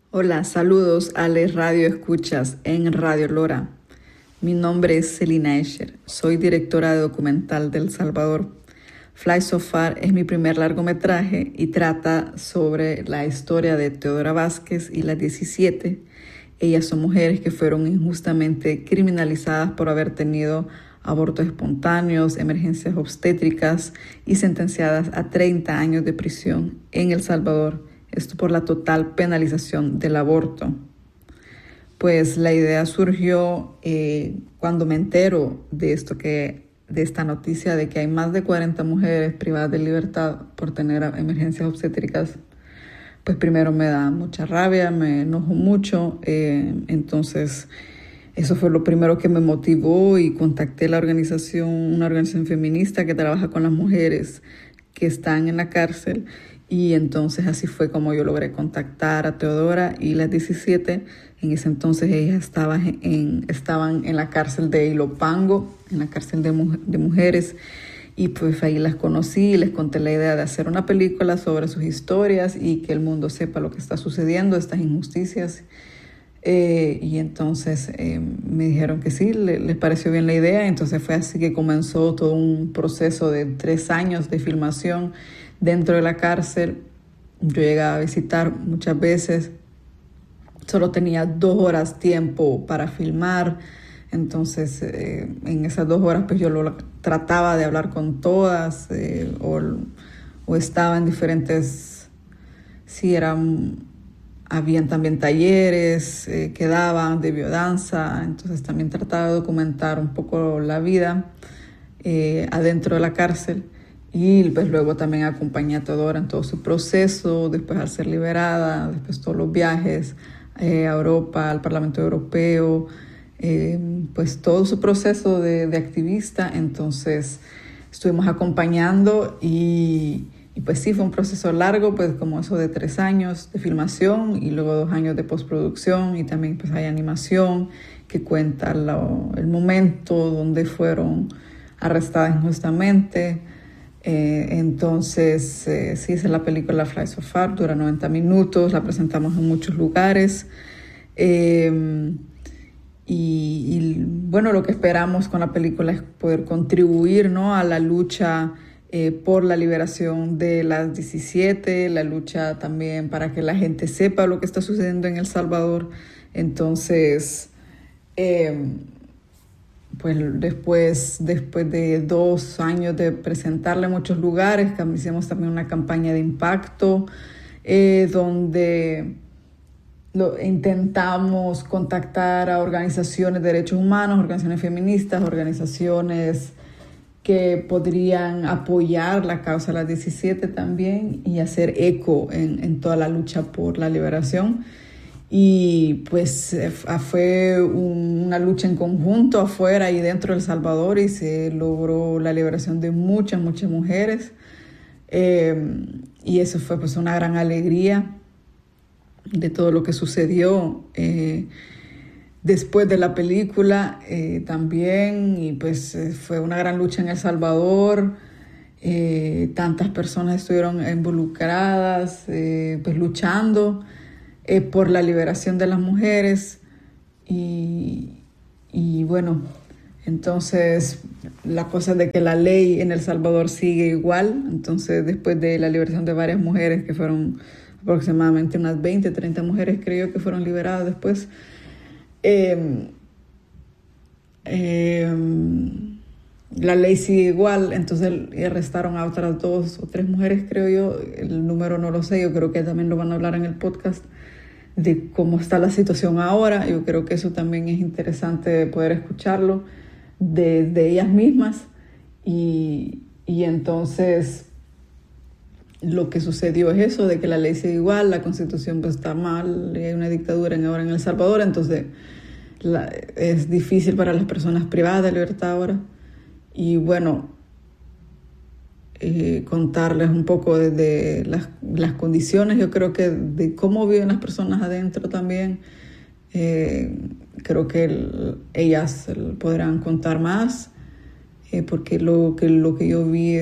Hola, saludos a les radio escuchas en Radio Lora. Mi nombre es Celina Escher, soy directora de documental de El Salvador. Fly So Far es mi primer largometraje y trata sobre la historia de Teodora Vázquez y las 17. Ellas son mujeres que fueron injustamente criminalizadas por haber tenido abortos espontáneos, emergencias obstétricas y sentenciadas a 30 años de prisión en El Salvador. Esto por la total penalización del aborto. Pues la idea surgió cuando me entero de esta noticia de que hay más de 40 mujeres privadas de libertad por tener emergencias obstétricas. Pues primero me da mucha rabia, me enojo mucho, entonces eso fue lo primero que me motivó y contacté una organización feminista que trabaja con las mujeres que están en la cárcel. Y entonces así fue como yo logré contactar a Teodora y las 17. En ese entonces ellas estaban en la cárcel de Ilopango, en la cárcel de mujeres. Y pues ahí las conocí y les conté la idea de hacer una película sobre sus historias y que el mundo sepa lo que está sucediendo, estas injusticias. Y entonces me dijeron que sí, les pareció bien la idea. Entonces fue así que comenzó todo un proceso de 3 años de filmación dentro de la cárcel. Yo llegaba a visitar muchas veces, solo tenía 2 horas tiempo para filmar. Entonces en esas 2 horas pues trataba de hablar con todas o estaba en diferentes, sí, habían también talleres que daban de biodanza. Entonces también trataba de documentar un poco la vida adentro de la cárcel. Y pues luego también acompañé a Teodora en todo su proceso, después al ser liberada, después todos los viajes a Europa, al Parlamento Europeo, pues todo su proceso de activista. Entonces estuvimos acompañando y pues sí, fue un proceso largo, pues como eso de 3 años de filmación y luego 2 años de postproducción, y también pues hay animación que cuenta el momento donde fueron arrestadas injustamente. Entonces, sí, esa es la película Fly So Far, dura 90 minutos, la presentamos en muchos lugares. Bueno, lo que esperamos con la película es poder contribuir, ¿no?, a la lucha por la liberación de las 17, la lucha también para que la gente sepa lo que está sucediendo en El Salvador. Entonces, pues después de 2 años de presentarla en muchos lugares, hicimos también una campaña de impacto donde intentamos contactar a organizaciones de derechos humanos, organizaciones feministas, organizaciones que podrían apoyar la causa de las 17 también y hacer eco en toda la lucha por la liberación. Y pues fue una lucha en conjunto afuera y dentro de El Salvador, y se logró la liberación de muchas mujeres. Y eso fue pues una gran alegría de todo lo que sucedió después de la película también. Y pues fue una gran lucha en El Salvador. Tantas personas estuvieron involucradas, pues luchando por la liberación de las mujeres. Y bueno, entonces la cosa de que la ley en El Salvador sigue igual. Entonces, después de la liberación de varias mujeres, que fueron aproximadamente unas 20, 30 mujeres, creo que fueron liberadas después, la ley sigue igual. Entonces arrestaron a otras 2 o 3 mujeres, creo yo. El número no lo sé, yo creo que también lo van a hablar en el podcast de cómo está la situación ahora. Yo creo que eso también es interesante poder escucharlo de ellas mismas. Y entonces lo que sucedió es eso, de que la ley sigue igual, la constitución pues está mal, y hay una dictadura ahora en El Salvador. Entonces es difícil para las personas privadas de libertad ahora. Y bueno, contarles un poco de las condiciones, yo creo que de cómo viven las personas adentro también. Creo que ellas podrán contar más, porque lo que yo vi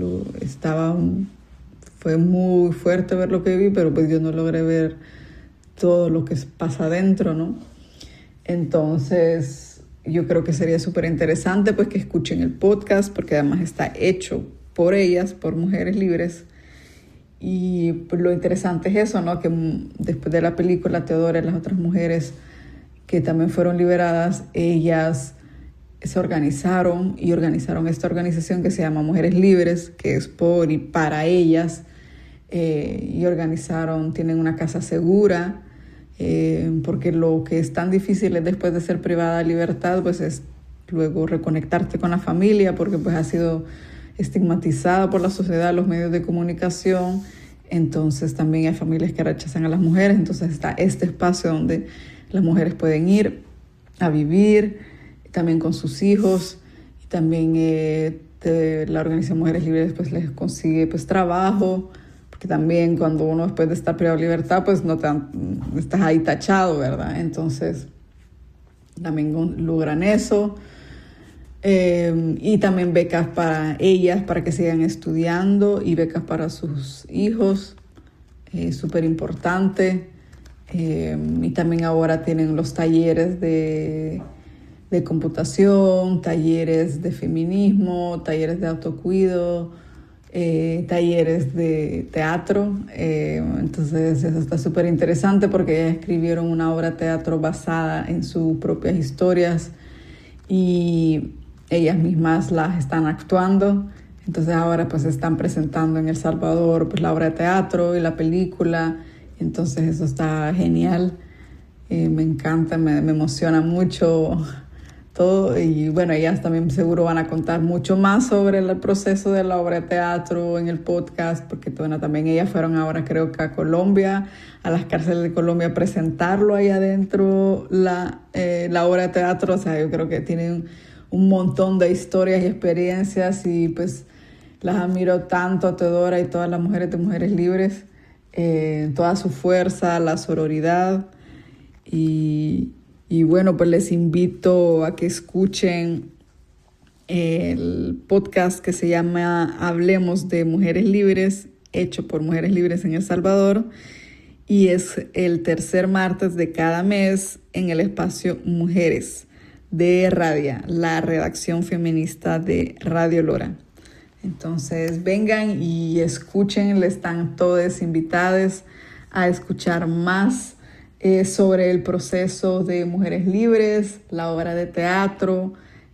fue muy fuerte ver lo que vi, pero pues yo no logré ver todo lo que pasa adentro, ¿no? Entonces, yo creo que sería súper interesante pues que escuchen el podcast, porque además está hecho por ellas, por mujeres libres. Y pues, lo interesante es eso, ¿no? Que después de la película Teodora y las otras mujeres que también fueron liberadas, ellas se organizaron y organizaron esta organización que se llama Mujeres Libres, que es por y para ellas, y organizaron, tienen una casa segura, porque lo que es tan difícil es después de ser privada de libertad, pues es luego reconectarte con la familia, porque pues ha sido estigmatizada por la sociedad, los medios de comunicación. Entonces también hay familias que rechazan a las mujeres, entonces está este espacio donde las mujeres pueden ir a vivir también con sus hijos, y también la organización Mujeres Libres pues les consigue pues trabajo, porque también cuando uno después de estar privado de libertad pues no estás ahí tachado, ¿verdad? Entonces también logran eso. Y también becas para ellas, para que sigan estudiando, y becas para sus hijos, súper importante. Y también ahora tienen los talleres de computación, talleres de feminismo, talleres de autocuido, talleres de teatro. Entonces eso está súper interesante, porque ellas escribieron una obra de teatro basada en sus propias historias y ellas mismas las están actuando. Entonces ahora pues están presentando en El Salvador pues la obra de teatro y la película. Entonces eso está genial. Me encanta, me emociona mucho todo. Y bueno, ellas también seguro van a contar mucho más sobre el proceso de la obra de teatro en el podcast, porque bueno, también ellas fueron ahora creo que a Colombia, a las cárceles de Colombia, a presentarlo ahí adentro la obra de teatro. O sea, yo creo que tienen un montón de historias y experiencias, y pues las admiro tanto a Teodora y todas las mujeres de Mujeres Libres, toda su fuerza, la sororidad. Y bueno, pues les invito a que escuchen el podcast que se llama Hablemos de Mujeres Libres, hecho por Mujeres Libres en El Salvador, y es el tercer martes de cada mes en el espacio Mujeres de Radia, la redacción feminista de Radio Lora. Entonces vengan y escuchen, están todas invitadas a escuchar más sobre el proceso de Mujeres Libres, la obra de teatro.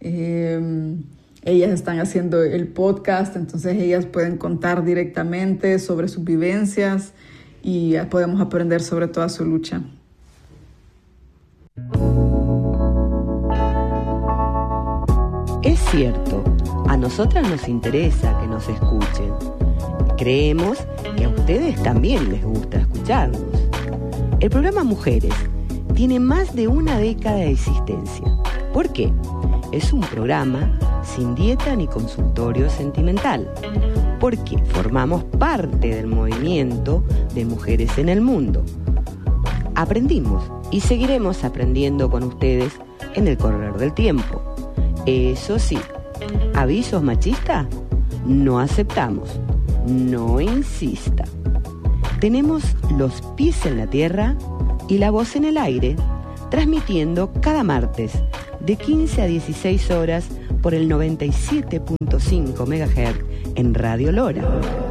Ellas están haciendo el podcast, entonces ellas pueden contar directamente sobre sus vivencias y podemos aprender sobre toda su lucha. Es cierto, a nosotras nos interesa que nos escuchen. Creemos que a ustedes también les gusta escucharnos. El programa Mujeres tiene más de una década de existencia. ¿Por qué? Es un programa sin dieta ni consultorio sentimental, porque formamos parte del movimiento de mujeres en el mundo. Aprendimos y seguiremos aprendiendo con ustedes en el correr del tiempo. Eso sí, ¿avisos machistas? No aceptamos. No insista. Tenemos los pies en la tierra y la voz en el aire, transmitiendo cada martes de 15 a 16 horas por el 97.5 MHz en Radio Lora.